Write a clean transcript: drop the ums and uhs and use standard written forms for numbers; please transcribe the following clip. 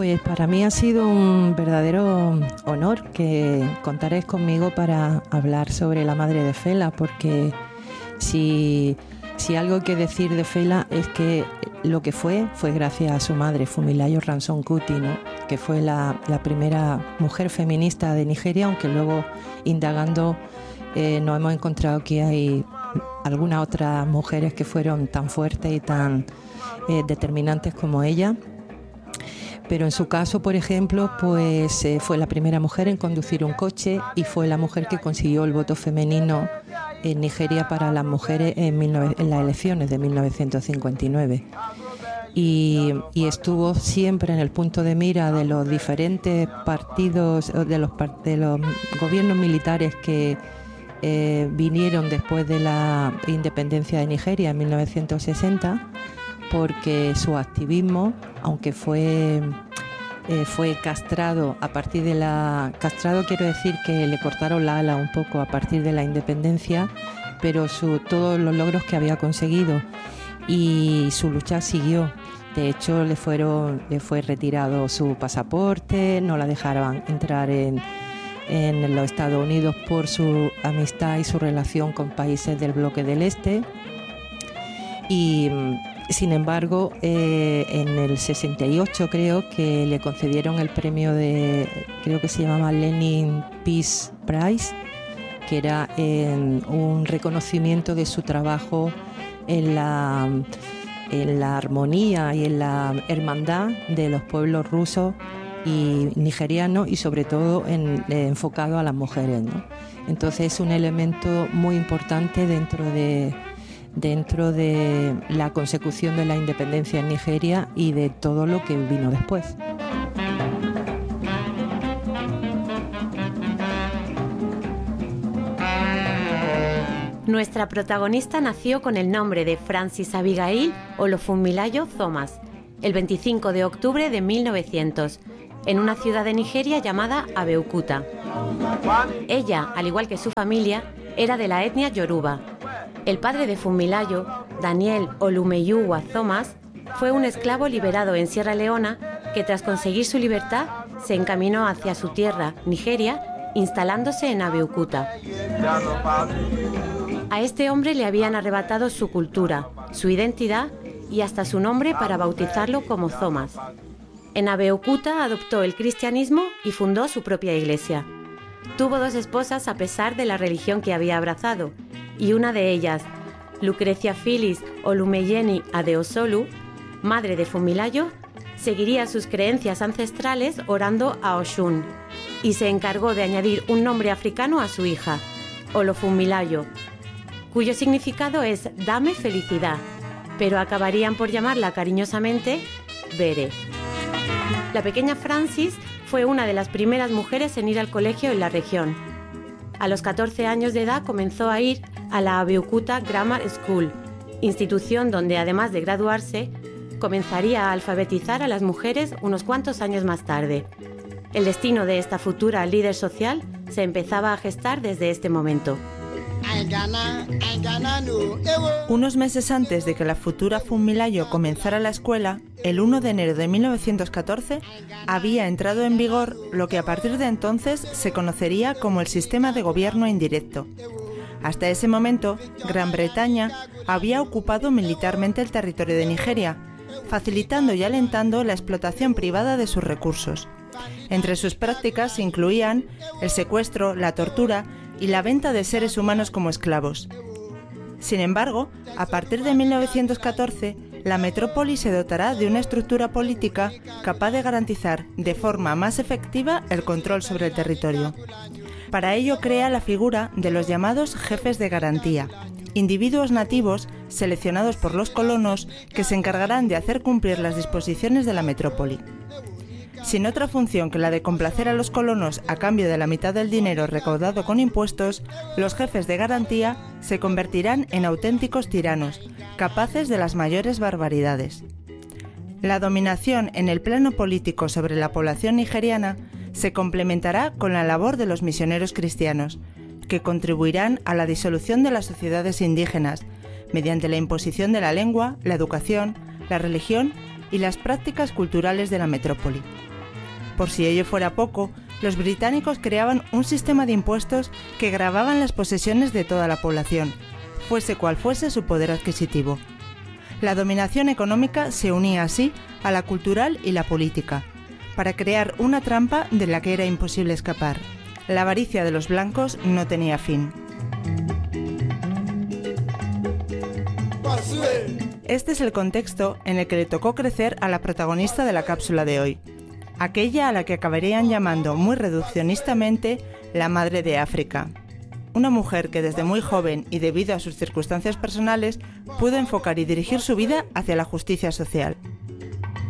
Pues para mí ha sido un verdadero honor que contaréis conmigo para hablar sobre la madre de Fela, porque si algo hay que decir de Fela es que lo que fue gracias a su madre, Funmilayo Ransome-Kuti, ¿no? Que fue la primera mujer feminista de Nigeria, aunque luego, indagando, nos hemos encontrado que hay algunas otras mujeres que fueron tan fuertes y tan determinantes como ella. Pero en su caso, por ejemplo, pues fue la primera mujer en conducir un coche y fue la mujer que consiguió el voto femenino en Nigeria para las mujeres en las elecciones de 1959. Y estuvo siempre en el punto de mira de los diferentes partidos, de los gobiernos militares que vinieron después de la independencia de Nigeria en 1960, porque su activismo, aunque fue castrado a partir de castrado quiero decir que le cortaron la ala un poco a partir de la independencia, pero todos los logros que había conseguido y su lucha siguió. De hecho, le fue retirado su pasaporte, no la dejaron entrar en los Estados Unidos por su amistad y su relación con países del bloque del Este. Y sin embargo, en el 68 creo que le concedieron el premio creo que se llamaba Lenin Peace Prize, que era un reconocimiento de su trabajo en la armonía y en la hermandad de los pueblos rusos y nigerianos, y sobre todo enfocado a las mujeres, ¿no? Entonces es un elemento muy importante dentro de la consecución de la independencia en Nigeria y de todo lo que vino después. Nuestra protagonista nació con el nombre de Francis Abigail Olofunmilayo Thomas, el 25 de octubre de 1900, en una ciudad de Nigeria llamada Abeokuta. Ella, al igual que su familia, era de la etnia Yoruba. El padre de Funmilayo, Daniel Olumeyuwa Thomas, fue un esclavo liberado en Sierra Leona que, tras conseguir su libertad, se encaminó hacia su tierra, Nigeria, instalándose en Abeokuta. A este hombre le habían arrebatado su cultura, su identidad y hasta su nombre para bautizarlo como Thomas. En Abeokuta adoptó el cristianismo y fundó su propia iglesia. Tuvo 2 esposas a pesar de la religión que había abrazado, y una de ellas, Lucrecia Phyllis Olumeyeni Adeosolu, madre de Funmilayo, seguiría sus creencias ancestrales orando a Oshun, y se encargó de añadir un nombre africano a su hija, Olofunmilayo, cuyo significado es «dame felicidad», pero acabarían por llamarla cariñosamente Bere. La pequeña Francis fue una de las primeras mujeres en ir al colegio en la región. A los 14 años de edad comenzó a ir a la Abeokuta Grammar School, institución donde, además de graduarse, comenzaría a alfabetizar a las mujeres unos cuantos años más tarde. El destino de esta futura líder social se empezaba a gestar desde este momento. Unos meses antes de que la futura Funmilayo comenzara la escuela, el 1 de enero de 1914, había entrado en vigor lo que a partir de entonces se conocería como el sistema de gobierno indirecto. Hasta ese momento, Gran Bretaña había ocupado militarmente el territorio de Nigeria, facilitando y alentando la explotación privada de sus recursos. Entre sus prácticas se incluían el secuestro, la tortura y la venta de seres humanos como esclavos. Sin embargo, a partir de 1914, la metrópoli se dotará de una estructura política capaz de garantizar de forma más efectiva el control sobre el territorio. Para ello crea la figura de los llamados jefes de garantía, individuos nativos seleccionados por los colonos que se encargarán de hacer cumplir las disposiciones de la metrópoli. Sin otra función que la de complacer a los colonos a cambio de la mitad del dinero recaudado con impuestos, los jefes de garantía se convertirán en auténticos tiranos, capaces de las mayores barbaridades. La dominación en el plano político sobre la población nigeriana se complementará con la labor de los misioneros cristianos, que contribuirán a la disolución de las sociedades indígenas, mediante la imposición de la lengua, la educación, la religión y las prácticas culturales de la metrópoli. Por si ello fuera poco, los británicos creaban un sistema de impuestos que gravaban las posesiones de toda la población, fuese cual fuese su poder adquisitivo. La dominación económica se unía así a la cultural y la política, para crear una trampa de la que era imposible escapar. La avaricia de los blancos no tenía fin. Este es el contexto en el que le tocó crecer a la protagonista de la cápsula de hoy, aquella a la que acabarían llamando muy reduccionistamente la madre de África. Una mujer que desde muy joven y debido a sus circunstancias personales pudo enfocar y dirigir su vida hacia la justicia social.